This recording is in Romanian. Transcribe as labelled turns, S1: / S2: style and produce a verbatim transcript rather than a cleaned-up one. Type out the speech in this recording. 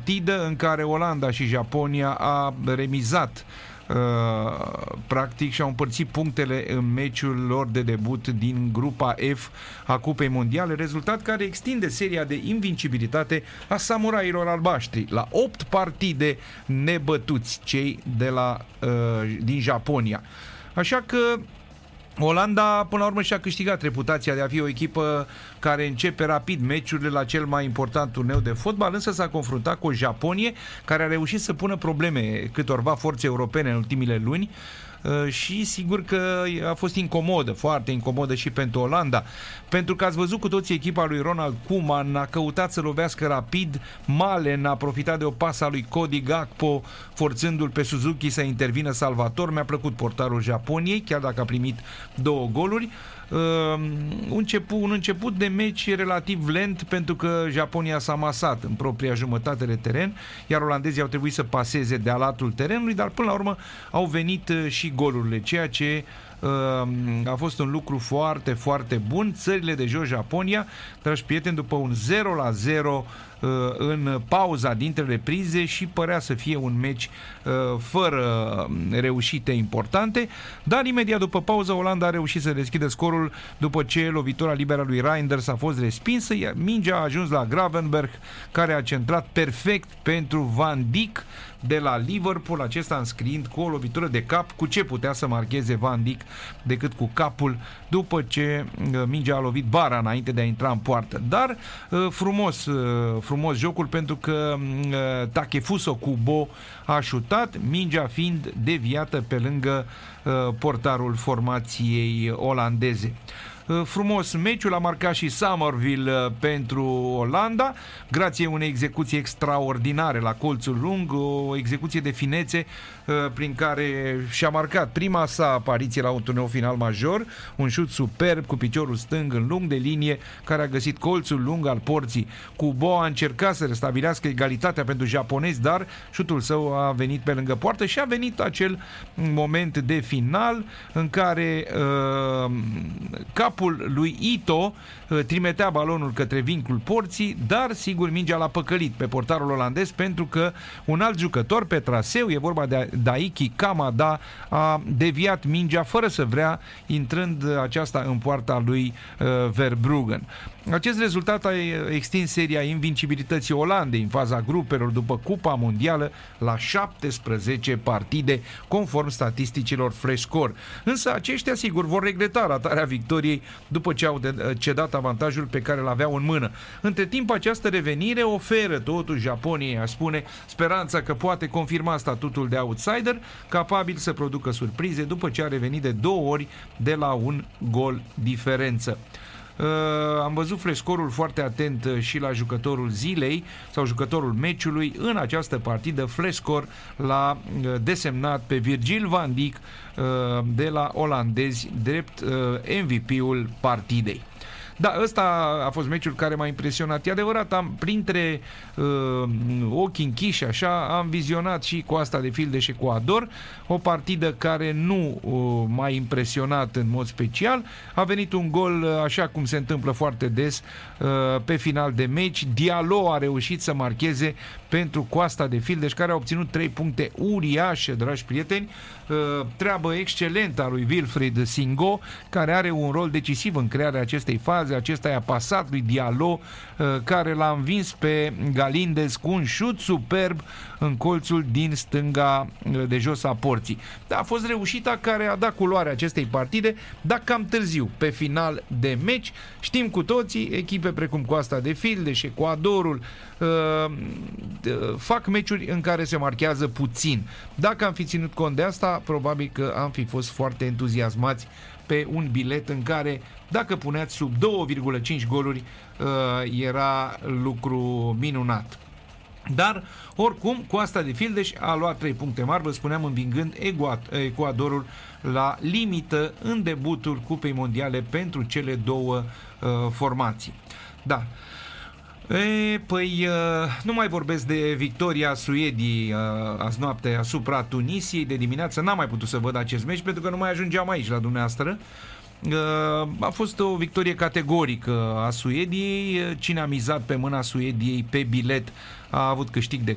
S1: partidă în care Olanda și Japonia a remizat Uh, practic și-au împărțit punctele în meciul lor de debut din grupa F a Cupei Mondiale, rezultat care extinde seria de invincibilitate a samurailor albaștri la opt partide nebătuți, cei de la, uh, din Japonia. Așa că Olanda, până la urmă, și-a câștigat reputația de a fi o echipă care începe rapid meciurile la cel mai important turneu de fotbal, însă s-a confruntat cu o Japonie care a reușit să pună probleme câtorva forțe europene în ultimile luni și sigur că a fost incomodă, foarte incomodă și pentru Olanda, pentru că ați văzut cu toții echipa lui Ronald Koeman a căutat să lovească rapid, Malen a profitat de o pasă a lui Cody Gakpo forțându-l pe Suzuki să intervină salvator. Mi-a plăcut portarul Japoniei, chiar dacă a primit două goluri. Uh, un, început, un început de meci relativ lent, pentru că Japonia s-a masat în propria jumătate de teren, iar olandezii au trebuit să paseze de-a latul terenului, dar până la urmă au venit și golurile, ceea ce uh, a fost un lucru foarte, foarte bun. Țările de jos, Japonia, dragi prieteni, după un zero la zero uh, în pauza dintre reprize, și părea să fie un meci uh, fără reușite importante, dar imediat după pauză Olanda a reușit să deschidă scorul după ce lovitura liberă a lui Reinders a fost respinsă, iar mingea a ajuns la Gravenberch, care a centrat perfect pentru Van Dijk de la Liverpool, acesta înscriind cu o lovitură de cap. Cu ce putea să marcheze Van Dijk decât cu capul, după ce mingea a lovit bara înainte de a intra în poartă. Dar frumos, frumos jocul, pentru că Takefuso Kubo a șutat, mingea fiind deviată pe lângă portarul formației olandeze. Frumos meciul, a marcat și Somerville pentru Olanda, grație unei execuții extraordinare la colțul lung, o execuție de finețe prin care și-a marcat prima sa apariție la un turneu final major, un șut superb cu piciorul stâng în lung de linie, care a găsit colțul lung al porții. Kubo a încercat să restabilească egalitatea pentru japonezi, dar șutul său a venit pe lângă poartă și a venit acel moment de final în care uh, capul lui Ito uh, trimitea balonul către vincul porții, dar sigur mingea l-a păcălit pe portarul olandez, pentru că un alt jucător pe traseu, e vorba de Daiki Kamada, a deviat mingea fără să vrea, intrând aceasta în poarta lui uh, Verbruggen. Acest rezultat a extins seria invincibilității Olandei în faza grupelor după Cupa Mondială la șaptesprezece partide, conform statisticilor Fresh Score. Însă aceștia, sigur, vor regreta ratarea victoriei după ce au cedat avantajul pe care îl aveau în mână. Între timp, această revenire oferă totuși Japoniei, aș spune, speranța că poate confirma statutul de outsider, capabil să producă surprize după ce a revenit de două ori de la un gol diferență. Uh, am văzut frescorul foarte atent și la jucătorul zilei sau jucătorul meciului. În această partidă Flescor l-a uh, desemnat pe Virgil van Dijk uh, de la olandezi drept uh, M V P-ul partidei. Da, ăsta a fost meciul care m-a impresionat. E adevărat, am, printre uh, ochii închiși, așa, am vizionat și Coasta de Fildeș și Ecuador, o partidă care nu uh, m-a impresionat în mod special. A venit un gol, uh, așa cum se întâmplă foarte des, uh, pe final de meci. Diallo a reușit să marcheze pentru Coasta de Fildeș, care a obținut trei puncte uriașe, dragi prieteni. Uh, treabă excelentă a lui Wilfried Singo, care are un rol decisiv în crearea acestei faze. Acesta i-a pasat lui Diallo, care l-a învins pe Galindez cu un șut superb în colțul din stânga de jos a porții. Da, a fost reușita care a dat culoare acestei partide, dar cam târziu, pe final de meci. Știm cu toții, echipe precum Coasta de Fildeș, Ecuadorul uh, fac meciuri în care se marchează puțin. Dacă am fi ținut cont de asta, probabil că am fi fost foarte entuziasmați pe un bilet în care, dacă puneați sub două virgulă cinci goluri, era lucru minunat. Dar, oricum, Coasta de Fildeș a luat trei puncte mari, vă spuneam, învingând Ecuadorul la limită în debutul Cupei Mondiale pentru cele două uh, formații. Da. E, păi nu mai vorbesc de victoria Suediei azi noapte asupra Tunisiei. De dimineață n-am mai putut să văd acest meci pentru că nu mai ajungeam aici la dumneavoastră. A fost o victorie categorică a Suediei. Cine a mizat pe mâna Suediei pe bilet a avut câștig de